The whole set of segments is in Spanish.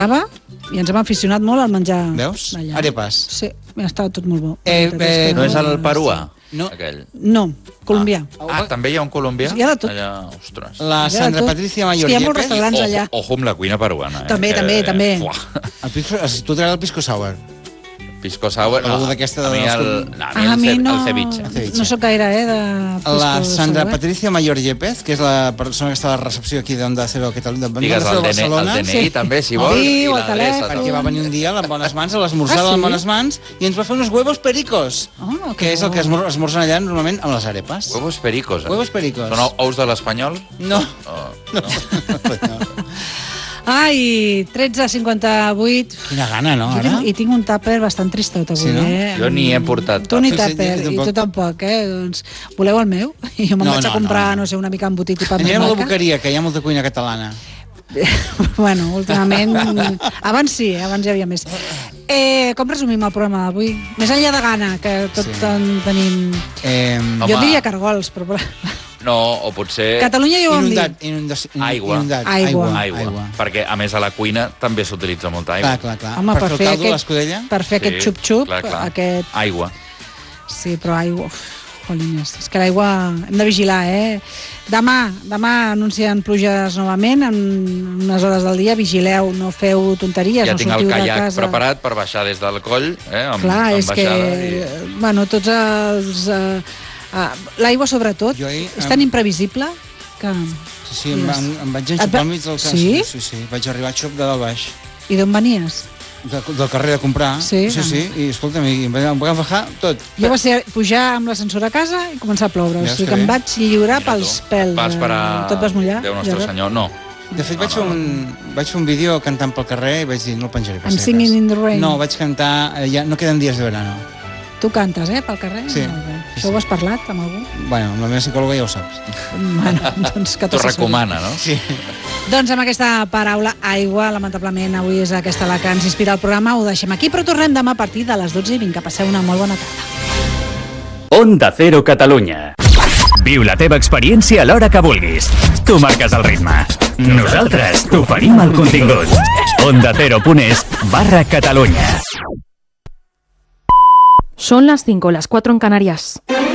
i ens hem aficionat molt al menjar. Veus? d'allà. Arepas. Sí, estava tot molt bo. No és el peruà? No. Aquell. No, colombià. També hi ha un colombià? Hi ha de tot. Allà, ostres. La Sandra Patricia Mayor Hi ha molts Yepes. restaurants allà. Ojo amb la cuina peruana. També. Tu t'agrada el pisco sour? Pisco sour, Algú d'aquesta a mi A mi el no, ceviche. no sóc gaire, de pisco La Sandra sour. Patricia Mayor Yepes, que és la persona que està a la recepció aquí d'Onda Cero Catalunya, Digues el Barcelona. DNI també, si vols. Sí, i o el l'adreça, telèfon. Perquè va venir un dia amb bones mans, a l'esmorzar amb bones mans, i ens va fer uns huevos pericos, que és el que esmorzen allà normalment amb les arepas. Huevos pericos. Huevos pericos. Són ous de l'Espanyol? No. Ai, 13:58. Quina gana, no, Jo ara? tinc un tàper bastant tristot avui, Sí, no? Jo ni he portat Tu ni tàper. tàper, Sí, i tu tampoc, Doncs voleu el meu? I jo me'n vaig a comprar, no sé, una mica embotit i pa més Anirem a la maca. Boqueria, que hi ha molta cuina catalana. Bueno, últimament... Abans sí, abans hi havia més. Com resumim el programa d'avui? Més enllà de gana, que tot tenim... Jo Home. diria cargols, però... No, o potser... Catalunya ja ho vam dir. Aigua. Aigua. Perquè, a més, a la cuina també s'utilitza molta aigua. Clar. Home, Per fer el caldo, l'escudella? Per fer aquest xup-xup, clar. aquest... Aigua. Sí, però aigua... Jolines, és que l'aigua... Hem de vigilar, Demà anuncien pluges novament, en unes hores del dia. Vigileu, no feu tonteries, Ja no tinc el sortiu de caiac casa. preparat per baixar des del coll, amb Clar, és que... baixada. Bueno, tots els... l'aigua, sobretot, és tan imprevisible que... Sí, em vaig enxupar al mig del cas. Sí? Sí. Vaig arribar a xop de dalt baix. I d'on venies? Del carrer de comprar. Sí? I escolta'm, em va agafar tot. Jo va ser pujar amb l'ascensor a casa i començar a ploure. O sigui que em vaig lliurar pels pèls. Vas per a... Tot vas mullar? Déu nostre senyor, no. De fet, vaig fer un vídeo cantant pel carrer i vaig dir, no el penjaré. I'm singing in the rain. No, vaig cantar, ja no queden dies de verano. Tu cantes, pel carrer? Sí. Això ho has parlat amb algú? Bueno, amb la meva psicòloga ja ho saps. Bueno, doncs que t'ho recomana, no? Sí. Doncs amb aquesta paraula aigua, lamentablement avui és aquesta la que ens inspira el programa, ho deixem aquí, però tornem demà a partir de les 12:20. Que passeu una molt bona tarda. Onda Cero Catalunya. Viu la teva experiència a l'hora que vulguis. Tu marques el ritme. Nosaltres t'oferim el contingut. ondacero.es/Catalunya. Son las 5, las 4 en Canarias.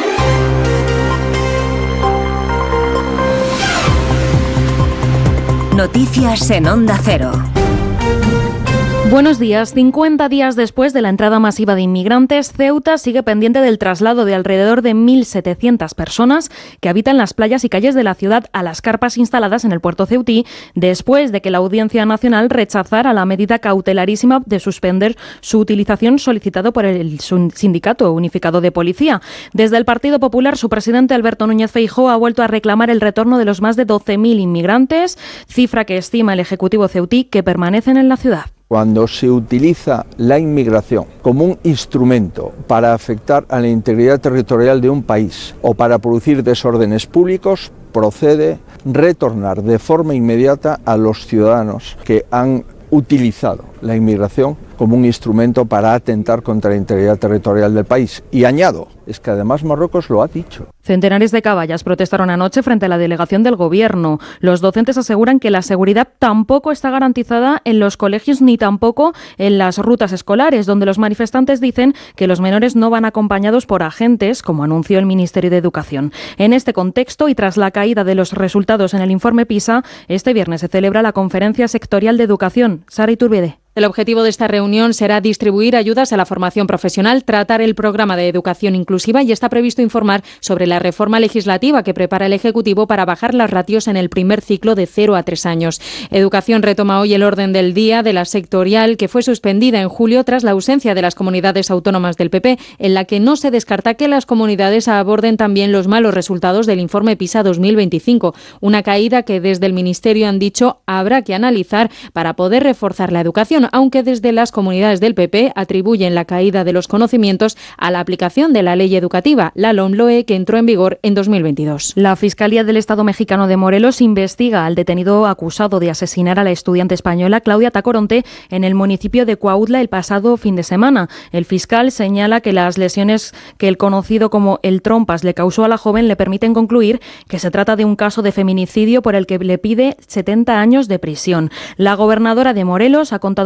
Noticias en Onda Cero. Buenos días. 50 días después de la entrada masiva de inmigrantes, Ceuta sigue pendiente del traslado de alrededor de 1.700 personas que habitan las playas y calles de la ciudad a las carpas instaladas en el puerto ceutí, después de que la Audiencia Nacional rechazara la medida cautelarísima de suspender su utilización solicitado por el Sindicato Unificado de Policía. Desde el Partido Popular, su presidente Alberto Núñez Feijóo ha vuelto a reclamar el retorno de los más de 12.000 inmigrantes, cifra que estima el Ejecutivo ceutí que permanecen en la ciudad. Cuando se utiliza la inmigración como un instrumento para afectar a la integridad territorial de un país o para producir desórdenes públicos, procede retornar de forma inmediata a los ciudadanos que han utilizado la inmigración como un instrumento para atentar contra la integridad territorial del país. Y añado, es que además Marruecos lo ha dicho. Centenares de caballas protestaron anoche frente a la delegación del Gobierno. Los docentes aseguran que la seguridad tampoco está garantizada en los colegios ni tampoco en las rutas escolares, donde los manifestantes dicen que los menores no van acompañados por agentes, como anunció el Ministerio de Educación. En este contexto y tras la caída de los resultados en el informe PISA, este viernes se celebra la Conferencia Sectorial de Educación. Sara Iturbide. El objetivo de esta reunión será distribuir ayudas a la formación profesional, tratar el programa de educación inclusiva y está previsto informar sobre la reforma legislativa que prepara el Ejecutivo para bajar las ratios en el primer ciclo de 0 a 3 años. Educación retoma hoy el orden del día de la sectorial que fue suspendida en julio tras la ausencia de las comunidades autónomas del PP, en la que no se descarta que las comunidades aborden también los malos resultados del informe PISA 2025, una caída que desde el Ministerio han dicho habrá que analizar para poder reforzar la educación. educación, aunque desde las comunidades del PP atribuyen la caída de los conocimientos a la aplicación de la ley educativa, la LOMLOE, que entró en vigor en 2022. La Fiscalía del Estado mexicano de Morelos investiga al detenido acusado de asesinar a la estudiante española Claudia Tacoronte en el municipio de Cuautla el pasado fin de semana. El fiscal señala que las lesiones que el conocido como el Trompas le causó a la joven le permiten concluir que se trata de un caso de feminicidio por el que le pide 70 años de prisión. La gobernadora de Morelos ha contado